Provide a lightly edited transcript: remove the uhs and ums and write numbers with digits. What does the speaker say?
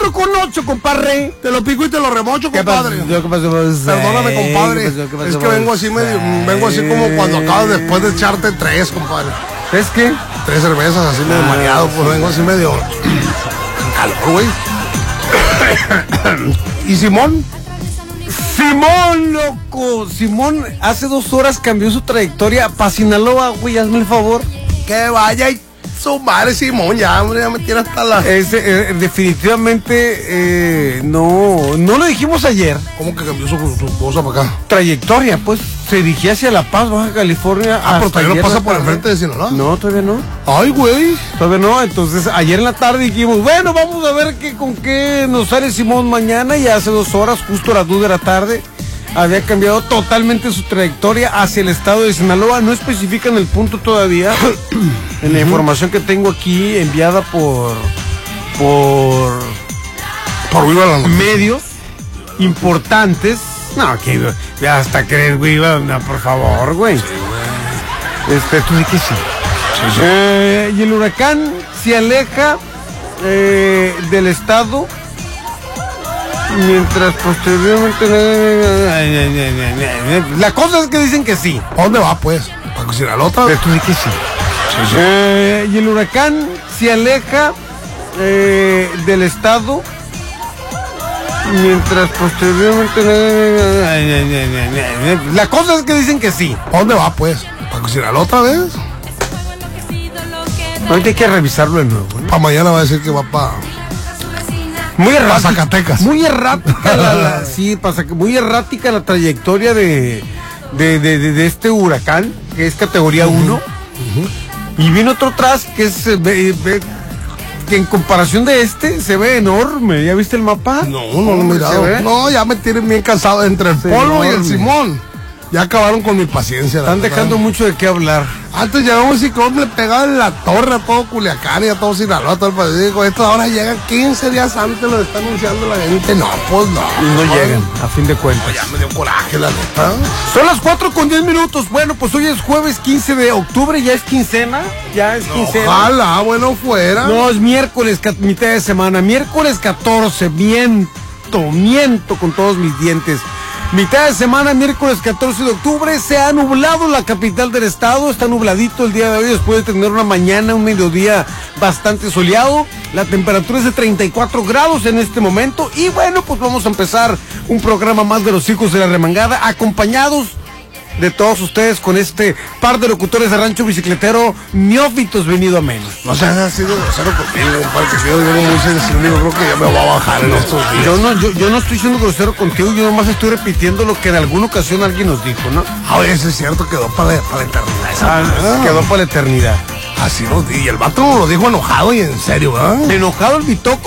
4:08, compadre. Te lo pico y te lo remocho, compadre. ¿Qué pasó? Perdóname, compadre. ¿Qué pasó? Es que vengo así como cuando acabas después de echarte 3, compadre. ¿Es qué? 3 cervezas, así medio mareado, pues vengo así medio calor, güey. ¿Y Simón? Simón, loco. Simón hace 2 horas cambió su trayectoria para Sinaloa, güey, hazme el favor. Que vaya y su madre, Simón, ya, hombre, ya me tiene hasta la... Definitivamente, no lo dijimos ayer. ¿Cómo que cambió su cosa para acá? Trayectoria, pues, se dirigía hacia La Paz, Baja California. Pero todavía no pasa por el frente de Sinaloa. No, todavía no. Ay, güey. Todavía no, entonces ayer en la tarde dijimos, bueno, vamos a ver con qué nos sale Simón mañana, y hace 2 horas, justo a las 2 de la tarde, había cambiado totalmente su trayectoria hacia el estado de Sinaloa. No especifican el punto todavía. En la información que tengo aquí enviada por medios importantes. No, que hasta creer, güey, no, por favor, güey. Sí, güey. Tú di que sí. Sí. Y el huracán se aleja del estado, mientras posteriormente... La cosa es que dicen que sí. ¿A dónde va, pues? ¿Para Sinaloa? Tú di que sí. Sí. Y el huracán se aleja del estado, mientras posteriormente... La cosa es que dicen que sí. ¿A dónde va, pues? ¿Para Sinaloa otra vez? Ahorita hay que revisarlo de nuevo, ¿no? Para mañana va a decir que va para... Muy errática, Zacatecas. Muy errática muy errática la trayectoria de este huracán, que es categoría 1. Y viene otro atrás que es que en comparación de se ve enorme. ¿Ya viste el mapa? No lo he mirado. No, ya me tienen bien cansado entre el polvo y el Simón. Ya acabaron con mi paciencia. Están dejando mucho de qué hablar. Antes llegamos y como le pegaban en la torre a todo Culiacán y a todo Sinaloa, a todo el Pacífico. Estos ahora llegan 15 días antes, lo está anunciando la gente. No, pues no. No llegan, a fin de cuentas. No, ya me dio coraje, la neta. Son las 4:10. Bueno, pues hoy es jueves 15 de octubre, ya es quincena. Ojalá, bueno fuera. No, es miércoles, mitad de semana. Miércoles 14, miento con todos mis dientes. Mitad de semana, miércoles 14 de octubre, se ha nublado la capital del estado, está nubladito el día de hoy después de tener una mañana, un mediodía bastante soleado. La temperatura es de 34 grados en este momento y bueno, pues vamos a empezar un programa más de los Hijos de la Remangada, acompañados de todos ustedes con este par de locutores de Rancho Bicicletero, neófitos venido a menos. No seas así de grosero contigo, compadre, que yo llevo muy sensible, yo creo que ya me voy a bajar en estos días. Yo no estoy siendo grosero contigo, yo nomás estoy repitiendo lo que en alguna ocasión alguien nos dijo, ¿no? Oye, eso es cierto, quedó para la eternidad. Quedó para la eternidad. Así nos dijo, y el vato lo dijo enojado y en serio, ¿verdad? Enojado el bitoco.